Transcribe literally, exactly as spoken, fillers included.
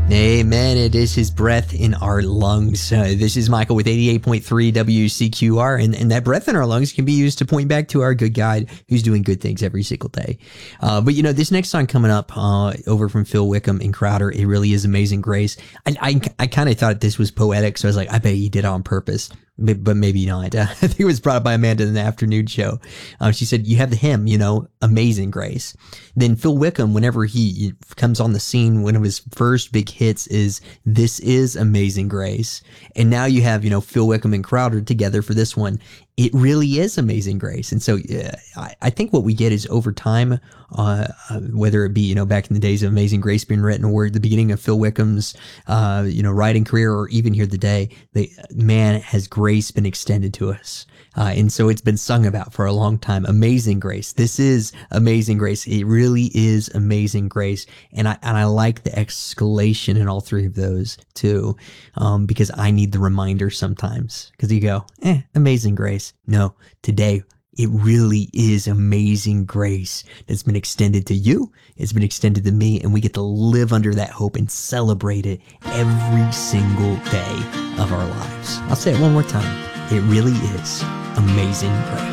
Amen. It is his breath in our lungs. Uh, this is Michael with eighty-eight point three W C Q R, and, and that breath in our lungs can be used to point back to our good God who's doing good things every single day. Uh, but, you know, this next song coming up uh, over from Phil Wickham and Crowder, it really is Amazing Grace. I, I, I kind of thought this was poetic, so I was like, I bet he did it on purpose. But maybe not. I think it was brought up by Amanda in the afternoon show. Uh, she said, you have the hymn, you know, Amazing Grace. Then Phil Wickham, whenever he comes on the scene, one of his first big hits is This Is Amazing Grace. And now you have, you know, Phil Wickham and Crowder together for this one. It really is Amazing Grace. And so yeah, I, I think what we get is over time, uh, uh, whether it be, you know, back in the days of Amazing Grace being written or at the beginning of Phil Wickham's, uh, you know, writing career, or even here today, the man, has grace been extended to us. Uh, and so it's been sung about for a long time. Amazing Grace. This is Amazing Grace. It really is Amazing Grace. And I, and I like the exclamation in all three of those too, um, because I need the reminder sometimes, because you go, eh, Amazing Grace. No, today it really is Amazing Grace that's been extended to you. It's been extended to me, and we get to live under that hope and celebrate it every single day of our lives. I'll say it one more time. It really is Amazing Grace.